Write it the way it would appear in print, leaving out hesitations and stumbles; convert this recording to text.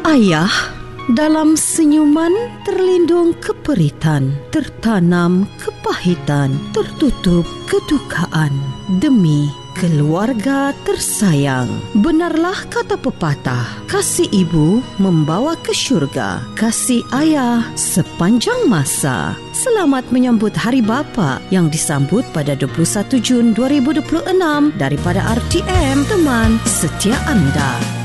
Ayah, dalam senyuman terlindung keperitan, tertanam kepahitan, tertutup kedukaan demi keluarga tersayang. Benarlah kata pepatah, kasih ibu membawa ke syurga, kasih ayah sepanjang masa. Selamat menyambut Hari Bapa yang disambut pada 21 Jun 2026 daripada RTM, teman setia anda.